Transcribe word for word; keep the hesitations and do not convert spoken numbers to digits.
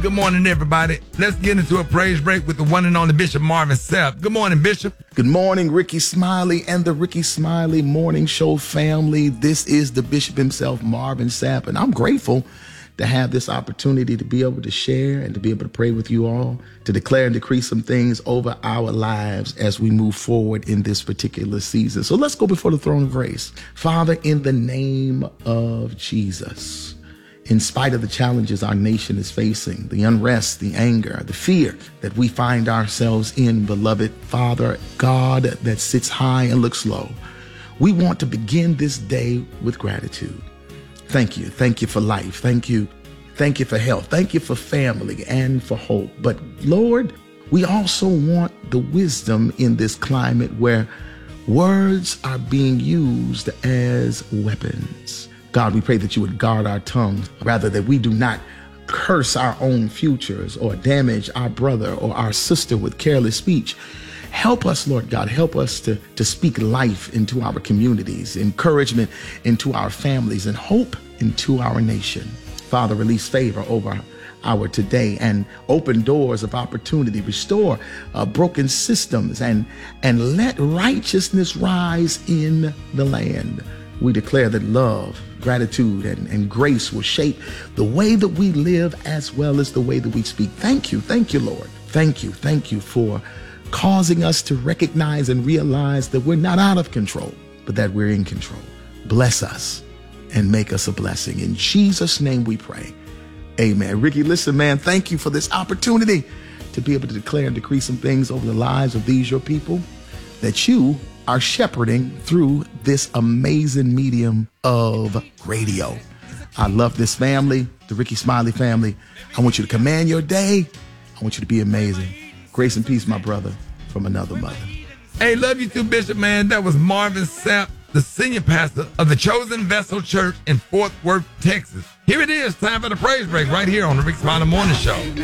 Good morning, everybody. Let's get into a praise break with the one and only Bishop Marvin Sapp. Good morning, Bishop. Good morning, Ricky Smiley and the Ricky Smiley Morning Show family. This is the Bishop himself, Marvin Sapp, and I'm grateful to have this opportunity to be able to share and to be able to pray with you all, to declare and decree some things over our lives as we move forward in this particular season. So let's go before the throne of grace. Father, in the name of Jesus, in spite of the challenges our nation is facing, the unrest, the anger, the fear that we find ourselves in, beloved Father, God that sits high and looks low, we want to begin this day with gratitude. Thank you. Thank you for life. Thank you. Thank you for health. Thank you for family and for hope. But Lord, we also want the wisdom in this climate where words are being used as weapons. God, we pray that you would guard our tongues, rather that we do not curse our own futures or damage our brother or our sister with careless speech. Help us, Lord God, help us to, to speak life into our communities, encouragement into our families, and hope into our nation. Father, release favor over our today and open doors of opportunity, restore uh, broken systems, and, and let righteousness rise in the land. We declare that love, gratitude, and, and grace will shape the way that we live as well as the way that we speak. Thank you. Thank you, Lord. Thank you. Thank you for causing us to recognize and realize that we're not out of control, but that we're in control. Bless us and make us a blessing. In Jesus' name we pray. Amen. Ricky, listen, man, thank you for this opportunity to be able to declare and decree some things over the lives of these, your people, that you are shepherding through this amazing medium of radio. I love this family, the Ricky Smiley family. I want you to command your day. I want you to be amazing. Grace and peace, my brother, from another mother. Hey, love you too, Bishop, man. That was Marvin Sapp, the senior pastor of the Chosen Vessel Church in Fort Worth, Texas. Here it is, time for the praise break right here on the Ricky Smiley Morning Show.